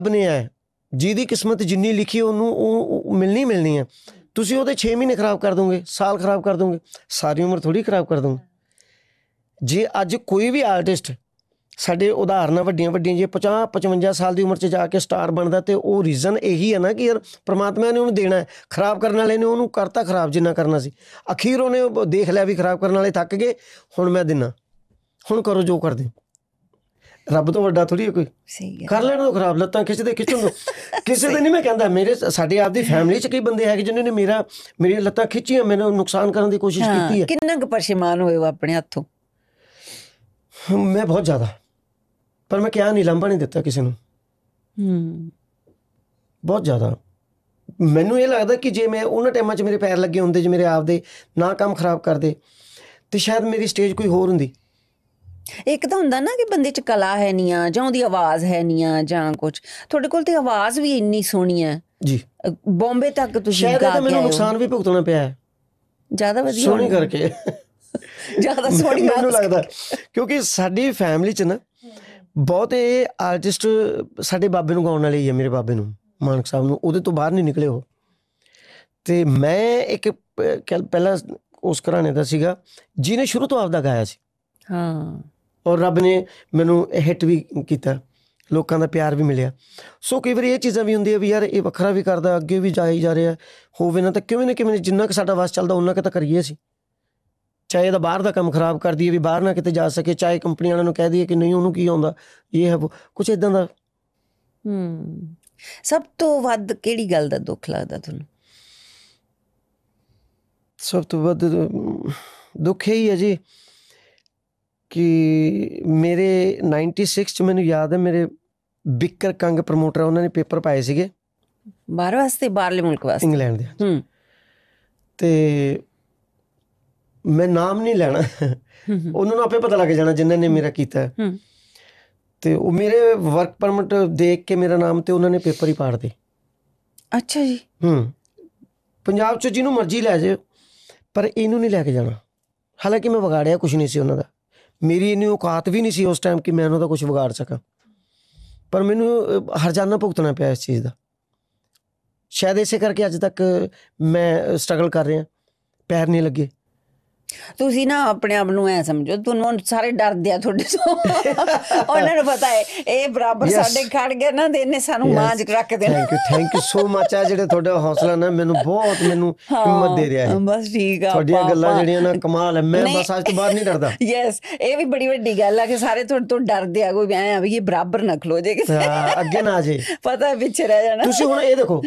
ਨੇ ਹੈ ਜਿਹਦੀ ਕਿਸਮਤ ਜਿੰਨੀ ਲਿਖੀ ਉਹਨੂੰ ਉਹ ਮਿਲਣੀ ਮਿਲਣੀ ਹੈ। ਤੁਸੀਂ ਉਹਦੇ 6 ਮਹੀਨੇ ਖਰਾਬ ਕਰ ਦੋਗੇ, ਸਾਲ ਖਰਾਬ ਕਰ ਦੋਗੇ, ਸਾਰੀ ਉਮਰ ਥੋੜ੍ਹੀ ਖਰਾਬ ਕਰ ਦੋਗੇ। ਜੇ ਅੱਜ ਕੋਈ ਵੀ ਆਰਟਿਸਟ ਸਾਡੇ ਉਦਾਹਰਨਾਂ ਵੱਡੀਆਂ ਵੱਡੀਆਂ ਜੇ 50-55 ਸਾਲ ਦੀ ਉਮਰ 'ਚ ਜਾ ਕੇ ਸਟਾਰ ਬਣਦਾ ਤੇ ਉਹ ਰੀਜ਼ਨ ਇਹੀ ਹੈ ਨਾ ਕਿ ਯਾਰ ਪ੍ਰਮਾਤਮਾ ਨੇ ਉਹਨੂੰ ਦੇਣਾ ਹੈ। ਖਰਾਬ ਕਰਨ ਵਾਲੇ ਨੇ ਉਹਨੂੰ ਕਰਤਾ ਖਰਾਬ ਜਿੰਨਾ ਕਰਨਾ ਸੀ। ਅਖੀਰ ਉਹਨੇ ਦੇਖ ਲਿਆ ਵੀ ਖਰਾਬ ਕਰਨ ਵਾਲੇ ਥੱਕ ਗਏ, ਹੁਣ ਮੈਂ ਦਿੰਨਾ, ਹੁਣ ਕਰੋ ਜੋ ਕਰਦੇ। ਰੱਬ ਤੋਂ ਵੱਡਾ ਥੋੜ੍ਹੀ ਹੈ ਕੋਈ। ਕਰ ਲੈਣ ਤੋਂ ਖਰਾਬ, ਲੱਤਾਂ ਖਿੱਚਦੇ ਖਿੱਚਣ ਤੋਂ ਕਿਸੇ ਦੇ ਨਹੀਂ। ਮੈਂ ਕਹਿੰਦਾ ਮੇਰੇ ਸਾਡੇ ਆਪਦੀ ਫੈਮਿਲੀ 'ਚ ਕਈ ਬੰਦੇ ਹੈਗੇ ਜਿਨ੍ਹਾਂ ਨੇ ਮੇਰੀਆਂ ਲੱਤਾਂ ਖਿੱਚੀਆਂ, ਮੈਨੂੰ ਨੁਕਸਾਨ ਕਰਨ ਦੀ ਕੋਸ਼ਿਸ਼ ਕੀਤੀ ਹੈ। ਕਿੰਨਾ ਕੁ ਪਰੇਸ਼ਾਨ ਹੋਏ ਹੋ ਆਪਣੇ ਹੱਥੋਂ? ਮੈਂ ਬਹੁਤ ਜ਼ਿਆਦਾ, ਪਰ ਮੈਂ ਕਿਹਾ ਨਹੀਂ, ਲਾਂਭਾ ਨਹੀਂ ਦਿੱਤਾ ਕਿਸੇ ਨੂੰ। ਬਹੁਤ ਜ਼ਿਆਦਾ ਮੈਨੂੰ ਇਹ ਲੱਗਦਾ ਕਿ ਜੇ ਮੈਂ ਉਹਨਾਂ ਟਾਈਮਾਂ 'ਚ ਮੇਰੇ ਪੈਰ ਲੱਗੇ ਹੁੰਦੇ, ਜੇ ਮੇਰੇ ਆਪਦੇ ਨਾ ਕੰਮ ਖਰਾਬ ਕਰਦੇ ਤੇ ਸ਼ਾਇਦ ਮੇਰੀ ਸਟੇਜ ਕੋਈ ਹੋਰ ਹੁੰਦੀ। ਇੱਕ ਤਾਂ ਹੁੰਦਾ ਨਾ ਕਿ ਬੰਦੇ 'ਚ ਕਲਾ ਹੈ ਨਹੀਂ ਆ, ਜਾਂ ਉਹਦੀ ਆਵਾਜ਼ ਹੈ ਨਹੀਂ ਆ, ਜਾਂ ਕੁਛ। ਤੁਹਾਡੇ ਕੋਲ ਤੇ ਆਵਾਜ਼ ਵੀ ਇੰਨੀ ਸੋਹਣੀ ਹੈ ਜੀ, ਬੰਬੇ ਤੱਕ ਤੁਸੀਂ ਗਾ ਕੇ ਆਏ ਹੋ। ਮੈਨੂੰ ਨੁਕਸਾਨ ਵੀ ਭੁਗਤਣਾ ਪਿਆ ਹੈ ਜ਼ਿਆਦਾ ਵਧੀਆ ਸੋਹਣੀ ਕਰਕੇ, ਜ਼ਿਆਦਾ ਸੋਹਣੀ ਮੈਨੂੰ ਲੱਗਦਾ। ਕਿਉਂਕਿ ਸਾਡੀ ਫੈਮਿਲੀ 'ਚ ਨਾ ਬਹੁਤੇ ਆਰਟਿਸਟ ਸਾਡੇ ਬਾਬੇ ਨੂੰ ਗਾਉਣ ਵਾਲੇ ਹੀ ਆ। ਮੇਰੇ ਬਾਬੇ ਨੂੰ, ਮਾਨਕ ਸਾਹਿਬ ਨੂੰ, ਉਹਦੇ ਤੋਂ ਬਾਹਰ ਨਹੀਂ ਨਿਕਲੇ ਉਹ। ਅਤੇ ਮੈਂ ਇੱਕ ਪਹਿਲਾਂ ਉਸ ਘਰਾਣੇ ਦਾ ਸੀਗਾ ਜਿਹਨੇ ਸ਼ੁਰੂ ਤੋਂ ਆਪਦਾ ਗਾਇਆ ਸੀ। ਹਾਂ, ਔਰ ਰੱਬ ਨੇ ਮੈਨੂੰ ਹਿੱਟ ਵੀ ਕੀਤਾ, ਲੋਕਾਂ ਦਾ ਪਿਆਰ ਵੀ ਮਿਲਿਆ। ਸੋ ਕਈ ਵਾਰੀ ਇਹ ਚੀਜ਼ਾਂ ਵੀ ਹੁੰਦੀਆਂ ਵੀ ਯਾਰ ਇਹ ਵੱਖਰਾ ਵੀ ਕਰਦਾ, ਅੱਗੇ ਵੀ ਜਾਈ ਜਾ ਰਿਹਾ ਹੋਵੇ ਨਾ, ਤਾਂ ਕਿਵੇਂ ਨਾ ਕਿਵੇਂ ਜਿੰਨਾ ਕੁ ਸਾਡਾ ਵੱਸ ਚੱਲਦਾ ਉਹਨਾਂ ਕੁ ਤਾਂ ਕਰੀਏ ਅਸੀਂ। ਚਾਹੇ ਇਹਦਾ ਬਾਹਰ ਦਾ ਕੰਮ ਖਰਾਬ ਕਰ ਦਈਏ ਵੀ ਬਾਹਰ ਨਾ ਕਿਤੇ ਜਾ ਸਕੇ, ਚਾਹੇ ਕੰਪਨੀ ਵਾਲਿਆਂ ਨੂੰ ਕਹਿ ਦਈਏ ਕਿ ਨਹੀਂ ਉਹਨੂੰ ਕੀ ਆਉਂਦਾ, ਇਹ ਹੈ ਕੁਛ ਇੱਦਾਂ ਦਾ। ਸਭ ਤੋਂ ਵੱਧ ਕਿਹੜੀ ਗੱਲ ਦਾ ਦੁੱਖ ਲੱਗਦਾ ਤੁਹਾਨੂੰ? ਸਭ ਤੋਂ ਵੱਧ ਦੁੱਖ ਇਹੀ ਹੈ ਜੀ ਕਿ ਮੇਰੇ 96 'ਚ ਮੈਨੂੰ ਯਾਦ ਹੈ, ਮੇਰੇ ਬਿੱਕਰ ਕੰਗ ਪ੍ਰਮੋਟਰ, ਉਹਨਾਂ ਨੇ ਪੇਪਰ ਪਾਏ ਸੀਗੇ ਬਾਹਰ ਵਾਸਤੇ, ਬਾਹਰਲੇ ਮੁਲਕ ਵਾਸਤੇ, ਇੰਗਲੈਂਡ ਦੇ। ਅਤੇ ਮੈਂ ਨਾਮ ਨਹੀਂ ਲੈਣਾ, ਉਹਨਾਂ ਨੂੰ ਆਪੇ ਪਤਾ ਲੱਗ ਜਾਣਾ ਜਿਨ੍ਹਾਂ ਨੇ ਮੇਰਾ ਕੀਤਾ। ਅਤੇ ਉਹ ਮੇਰੇ ਵਰਕ ਪਰਮਿਟ ਦੇਖ ਕੇ ਮੇਰਾ ਨਾਮ ਤੇ ਉਹਨਾਂ ਨੇ ਪੇਪਰ ਹੀ ਪਾੜ ਦੇ। ਅੱਛਾ ਜੀ। ਪੰਜਾਬ 'ਚ ਜਿਹਨੂੰ ਮਰਜ਼ੀ ਲੈ ਜਾਓ, ਪਰ ਇਹਨੂੰ ਨਹੀਂ ਲੈ ਕੇ ਜਾਣਾ। ਹਾਲਾਂਕਿ ਮੈਂ ਵਿਗਾੜਿਆ ਕੁਛ ਨਹੀਂ ਸੀ ਉਹਨਾਂ ਦਾ, ਮੇਰੀ ਇੰਨੀ ਔਕਾਤ ਵੀ ਨਹੀਂ ਸੀ ਉਸ ਟਾਈਮ ਕਿ ਮੈਂ ਉਹਨਾਂ ਦਾ ਕੁਛ ਵਿਗਾੜ ਸਕਾਂ, ਪਰ ਮੈਨੂੰ ਹਰਜਾਨਾ ਭੁਗਤਣਾ ਪਿਆ ਇਸ ਚੀਜ਼ ਦਾ। ਸ਼ਾਇਦ ਇਸੇ ਕਰਕੇ ਅੱਜ ਤੱਕ ਮੈਂ ਸਟਰਗਲ ਕਰ ਰਿਹਾ, ਪੈਰ ਨਹੀਂ ਲੱਗੇ। ਤੁਸੀਂ ਨਾ ਆਪਣੇ ਆਪ ਨੂੰ ਐ ਸਮਝੋ, ਤੁਹਾਨੂੰ ਸਾਰੇ ਡਰਦੇ ਆ ਤੁਹਾਡੇ ਤੋਂ। ਉਹਨਾਂ ਨੂੰ ਪਤਾ ਹੈ ਇਹ ਬਰਾਬਰ ਸਾਡੇ ਖੜ ਗਏ ਨਾ, ਇਹਨੇ ਸਾਨੂੰ ਮਾਂਜ ਰੱਖ ਦੇਣਾ। ਥੈਂਕ ਯੂ ਸੋ ਮਚ ਆ ਜਿਹੜੇ ਤੁਹਾਡਾ ਹੌਸਲਾ ਨਾ ਮੈਨੂੰ ਬਹੁਤ ਹਿੰਮਤ ਦੇ ਰਿਹਾ ਹੈ। ਬਸ ਠੀਕ ਆ, ਤੁਹਾਡੀਆਂ ਗੱਲਾਂ ਜਿਹੜੀਆਂ ਨਾ ਕਮਾਲ ਹੈ। ਮੈਂ ਬਸ ਅੱਜ ਤੋਂ ਬਾਅਦ ਨਹੀਂ ਡਰਦਾ। ਯੈਸ, ਇਹ ਵੀ ਬੜੀ ਵੱਡੀ ਗੱਲ ਆ ਕਿ ਸਾਰੇ ਤੁਹਾਡੇ ਤੋਂ ਡਰਦੇ ਆ, ਕੋਈ ਐ ਵੀ ਇਹ ਬਰਾਬਰ ਨਾ ਖਲੋ ਜੇ, ਅੱਗੇ ਨਾ ਆ ਜੇ, ਪਤਾ ਪਿੱਛੇ ਰਹਿ ਜਾਣਾ। ਤੁਸੀਂ ਹੁਣ ਇਹ ਦੇਖੋ,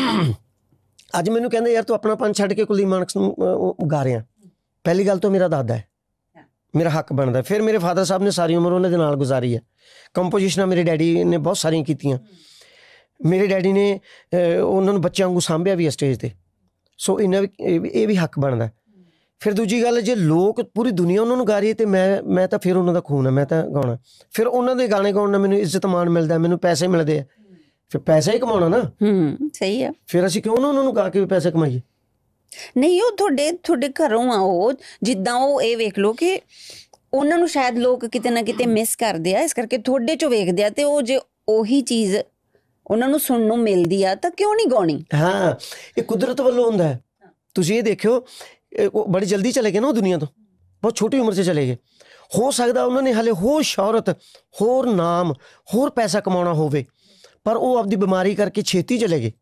ਅੱਜ ਮੈਨੂੰ ਕਹਿੰਦੇ ਯਾਰ ਤੂੰ ਆਪਣਾ ਪੰਨ ਛੱਡ ਕੇ ਕੁਲਦੀਪ ਮਾਨਕ ਨੂੰ ਗਾ ਰਿਹਾ। ਪਹਿਲੀ ਗੱਲ ਤਾਂ ਮੇਰਾ ਦਾਦਾ ਹੈ, ਮੇਰਾ ਹੱਕ ਬਣਦਾ। ਫਿਰ ਮੇਰੇ ਫਾਦਰ ਸਾਹਿਬ ਨੇ ਸਾਰੀ ਉਮਰ ਉਹਨਾਂ ਦੇ ਨਾਲ ਗੁਜ਼ਾਰੀ ਹੈ। ਕੰਪੋਜੀਸ਼ਨਾਂ ਮੇਰੇ ਡੈਡੀ ਨੇ ਬਹੁਤ ਸਾਰੀਆਂ ਕੀਤੀਆਂ। ਮੇਰੇ ਡੈਡੀ ਨੇ ਉਹਨਾਂ ਨੂੰ ਬੱਚਿਆਂ ਵਾਂਗੂ ਸਾਂਭਿਆ ਵੀ ਹੈ ਸਟੇਜ 'ਤੇ। ਸੋ ਇਹ ਵੀ ਹੱਕ ਬਣਦਾ। ਫਿਰ ਦੂਜੀ ਗੱਲ, ਜੇ ਲੋਕ ਪੂਰੀ ਦੁਨੀਆ ਉਹਨਾਂ ਨੂੰ ਗਾ ਰਹੀ ਹੈ ਅਤੇ ਮੈਂ ਤਾਂ ਫਿਰ ਉਹਨਾਂ ਦਾ ਖੂਨ ਹੈ, ਮੈਂ ਤਾਂ ਗਾਉਣਾ। ਫਿਰ ਉਹਨਾਂ ਦੇ ਗਾਣੇ ਗਾਉਣ ਨਾਲ ਮੈਨੂੰ ਇੱਜ਼ਤ ਮਾਣ ਮਿਲਦਾ, ਮੈਨੂੰ ਪੈਸੇ ਮਿਲਦੇ ਆ। ਫਿਰ ਪੈਸਾ ਹੀ ਕਮਾਉਣਾ ਨਾ। ਸਹੀ ਆ। ਫਿਰ ਅਸੀਂ ਕਿਉਂ ਨਾ ਉਹਨਾਂ ਨੂੰ ਗਾ ਕੇ ਵੀ ਪੈਸੇ ਕਮਾਈਏ? ਨਹੀਂ, ਉਹ ਤੁਹਾਡੇ ਘਰੋਂ ਆ। ਉਹ ਜਿੱਦਾਂ ਉਹ ਇਹ ਵੇਖ ਲਓ ਕਿ ਉਹਨਾਂ ਨੂੰ ਸ਼ਾਇਦ ਲੋਕ ਕਿਤੇ ਨਾ ਕਿਤੇ ਮਿਸ ਕਰਦੇ ਆ, ਇਸ ਕਰਕੇ ਤੁਹਾਡੇ 'ਚੋਂ ਵੇਖਦੇ ਆ। ਅਤੇ ਉਹ ਜੇ ਉਹੀ ਚੀਜ਼ ਉਹਨਾਂ ਨੂੰ ਸੁਣਨ ਨੂੰ ਮਿਲਦੀ ਆ ਤਾਂ ਕਿਉਂ ਨਹੀਂ ਗਾਉਣੀ? ਹਾਂ, ਇਹ ਕੁਦਰਤ ਵੱਲੋਂ ਹੁੰਦਾ ਹੈ। ਤੁਸੀਂ ਇਹ ਦੇਖਿਓ, ਉਹ ਬੜੀ ਜਲਦੀ ਚਲੇ ਗਏ ਨਾ ਉਹ ਦੁਨੀਆ ਤੋਂ, ਬਹੁਤ ਛੋਟੀ ਉਮਰ 'ਚ ਚਲੇ ਗਏ। ਹੋ ਸਕਦਾ ਉਹਨਾਂ ਨੇ ਹਾਲੇ ਹੋਰ ਸ਼ੌਹਰਤ, ਹੋਰ ਨਾਮ, ਹੋਰ ਪੈਸਾ ਕਮਾਉਣਾ ਹੋਵੇ, ਪਰ ਉਹ ਆਪਦੀ ਬਿਮਾਰੀ ਕਰਕੇ ਛੇਤੀ ਚਲੇ ਗਏ।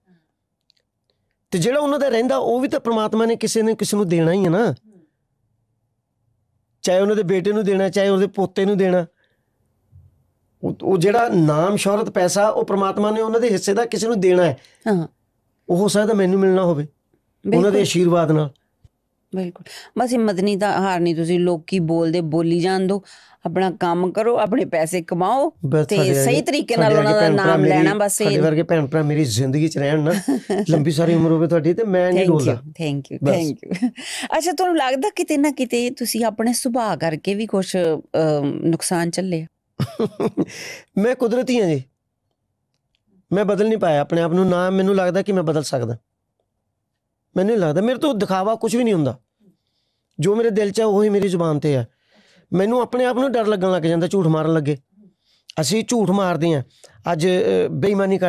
ਅਤੇ ਜਿਹੜਾ ਉਹਨਾਂ ਦਾ ਰਹਿੰਦਾ ਉਹ ਵੀ ਤਾਂ ਪ੍ਰਮਾਤਮਾ ਨੇ ਕਿਸੇ ਨੂੰ ਦੇਣਾ ਹੀ ਹੈ ਨਾ। ਚਾਹੇ ਉਹਨਾਂ ਦੇ ਬੇਟੇ ਨੂੰ ਦੇਣਾ, ਚਾਹੇ ਉਹਦੇ ਪੋਤੇ ਨੂੰ ਦੇਣਾ। ਉਹ ਜਿਹੜਾ ਨਾਮ, ਸ਼ੌਹਰਤ, ਪੈਸਾ, ਉਹ ਪ੍ਰਮਾਤਮਾ ਨੇ ਉਹਨਾਂ ਦੇ ਹਿੱਸੇ ਦਾ ਕਿਸੇ ਨੂੰ ਦੇਣਾ ਹੈ। ਉਹ ਹੋ ਸਕਦਾ ਮੈਨੂੰ ਮਿਲਣਾ ਹੋਵੇ ਉਹਨਾਂ ਦੇ ਆਸ਼ੀਰਵਾਦ ਨਾਲ। ਬਿਲਕੁਲ। ਬਸ ਹਿੰਮਤ ਨਹੀਂ ਤਾਂ ਹਾਰਨੀ ਤੁਸੀਂ। ਲੋਕੀ ਬੋਲੀ ਜਾਣ ਦਿਓ, ਆਪਣਾ ਕੰਮ ਕਰੋ, ਆਪਣੇ ਪੈਸੇ ਕਮਾਓ ਤੇ ਸਹੀ ਤਰੀਕੇ ਨਾਲ ਉਹਨਾਂ ਦਾ ਨਾਮ ਲੈਣਾ। ਬਸ ਤੁਹਾਡੇ ਵਰਗੇ ਭੈਣ ਭਰਾ ਮੇਰੀ ਜ਼ਿੰਦਗੀ 'ਚ ਰਹਿਣ ਨਾ, ਲੰਬੀ ਸਾਰੀ ਉਮਰ ਹੋਵੇ ਤੁਹਾਡੀ, ਤੇ ਮੈਂ ਨਹੀਂ ਬੋਲਦਾ। Thank you. ਅੱਛਾ, ਤੁਹਾਨੂੰ ਲੱਗਦਾ ਕਿਤੇ ਨਾ ਕਿਤੇ ਤੁਸੀਂ ਆਪਣੇ ਸੁਭਾਅ ਕਰਕੇ ਵੀ ਕੁਛ ਨੁਕਸਾਨ ਝੱਲੇ? ਮੈਂ ਕੁਦਰਤੀ ਹਾਂ ਜੀ, ਮੈਂ ਬਦਲ ਨਹੀਂ ਪਾਇਆ ਆਪਣੇ ਆਪ ਨੂੰ। ਨਾ ਮੈਨੂੰ ਲੱਗਦਾ ਕਿ ਮੈਂ ਬਦਲ ਸਕਦਾ। ਮੈਨੂੰ ਨਹੀਂ ਲੱਗਦਾ। ਮੇਰੇ ਤੋਂ ਦਿਖਾਵਾ ਕੁਛ ਵੀ ਨਹੀਂ ਹੁੰਦਾ। ਜੋ ਮੇਰੇ ਦਿਲ 'ਚ ਹੈ ਉਹੀ ਮੇਰੀ ਜ਼ੁਬਾਨ 'ਤੇ ਹੈ। ਮੈਨੂੰ ਆਪਣੇ ਆਪ ਨੂੰ ਡਰ ਲੱਗਣ ਲੱਗ ਜਾਂਦਾ ਝੂਠ ਮਾਰਨ ਲੱਗੇ ਅਸੀਂ ਝੂਠ ਮਾਰਦੇ ਹਾਂ, ਅੱਜ ਬੇਈਮਾਨੀ